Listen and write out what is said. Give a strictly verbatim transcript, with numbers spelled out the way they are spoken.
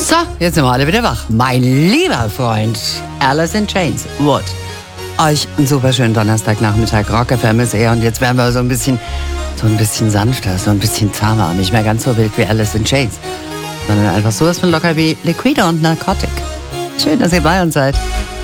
So, jetzt sind wir alle wieder wach. Mein lieber Freund, Alice in Chains. What? Euch einen super schönen Donnerstagnachmittag. Rock F M ist er und jetzt werden wir so ein bisschen, so ein bisschen sanfter, so ein bisschen zahmer. Nicht mehr ganz so wild wie Alice in Chains, sondern einfach sowas von locker wie Liquide und Narcotic. Schön, dass ihr bei uns seid.